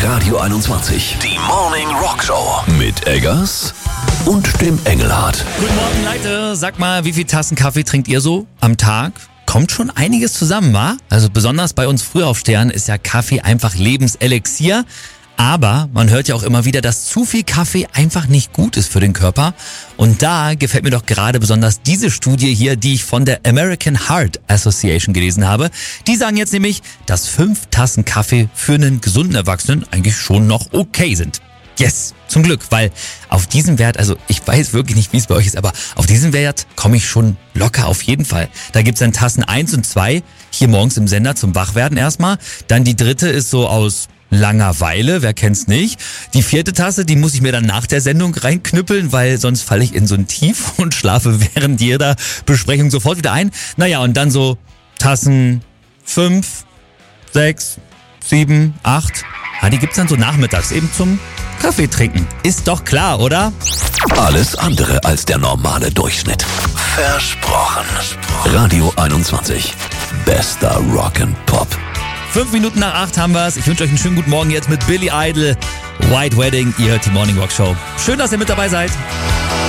Radio 21. Die Morning Rock Show. Mit Eggers und dem Engelhardt. Guten Morgen, Leute. Sag mal, wie viel Tassen Kaffee trinkt ihr so am Tag? Kommt schon einiges zusammen, wa? Also besonders bei uns Frühaufstehern ist ja Kaffee einfach Lebenselixier. Aber man hört ja auch immer wieder, dass zu viel Kaffee einfach nicht gut ist für den Körper. Und da gefällt mir doch gerade besonders diese Studie hier, die ich von der American Heart Association gelesen habe. Die sagen jetzt nämlich, dass 5 Tassen Kaffee für einen gesunden Erwachsenen eigentlich schon noch okay sind. Yes, zum Glück, weil auf diesen Wert, also ich weiß wirklich nicht, wie es bei euch ist, aber auf diesen Wert komme ich schon locker auf jeden Fall. Da gibt's dann Tassen 1 und 2, hier morgens im Sender zum Wachwerden erstmal. Dann die dritte ist so aus Langeweile, wer kennt's nicht. Die 4. Tasse, die muss ich mir dann nach der Sendung reinknüppeln, weil sonst falle ich in so ein Tief und schlafe während jeder Besprechung sofort wieder ein. Naja, und dann so Tassen 5, 6, 7, 8. Ja, die gibt's dann so nachmittags eben zum Kaffee trinken. Ist doch klar, oder? Alles andere als der normale Durchschnitt. Versprochen. Radio 21. Bester Rock'n'Pop. 5 Minuten nach 8 haben wir's. Ich wünsche euch einen schönen guten Morgen jetzt mit Billy Idol. White Wedding, ihr hört die Morning Rock Show. Schön, dass ihr mit dabei seid.